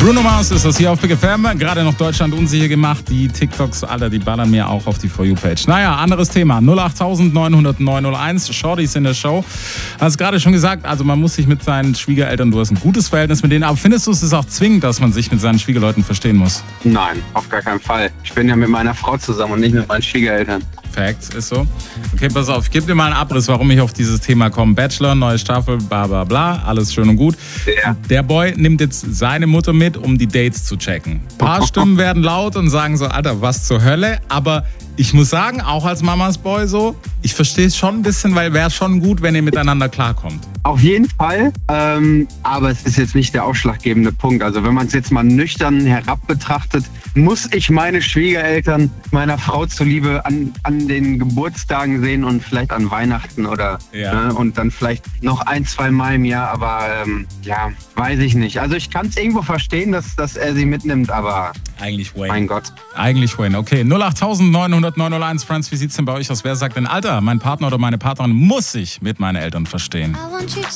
Bruno Mars ist das hier auf Big FM. Gerade noch Deutschland unsicher gemacht. Die TikToks, Alter, die ballern mir auch auf die For You-Page. Naja, anderes Thema. 08000 900 901. Shorties in der Show. Hast gerade schon gesagt, also man muss sich mit seinen Schwiegereltern, du hast ein gutes Verhältnis mit denen. Aber findest du, es ist auch zwingend, dass man sich mit seinen Schwiegerleuten verstehen muss? Nein, auf gar keinen Fall. Ich bin ja mit meiner Frau zusammen und nicht mit meinen Schwiegereltern. Facts, ist so. Okay, pass auf, ich gebe dir mal einen Abriss, warum ich auf dieses Thema komme. Bachelor, neue Staffel, bla bla bla, alles schön und gut. Ja. Der Boy nimmt jetzt seine Mutter mit, um die Dates zu checken. Ein paar Stimmen werden laut und sagen so, Alter, was zur Hölle? Aber ich muss sagen, auch als Mamas Boy so, ich verstehe es schon ein bisschen, weil wäre schon gut, wenn ihr miteinander klarkommt. Auf jeden Fall, aber es ist jetzt nicht der ausschlaggebende Punkt. Also wenn man es jetzt mal nüchtern herab betrachtet, muss ich meine Schwiegereltern meiner Frau zuliebe an den Geburtstagen sehen und vielleicht an Weihnachten oder und dann vielleicht noch 1-2 Mal im Jahr, aber weiß ich nicht. Also ich kann es irgendwo verstehen, dass er sie mitnimmt, aber eigentlich Wayne. Mein Gott. Eigentlich Wayne. Okay, 08000 900 901. Friends, wie sieht's denn bei euch aus? Wer sagt denn, Alter, mein Partner oder meine Partnerin muss sich mit meinen Eltern verstehen?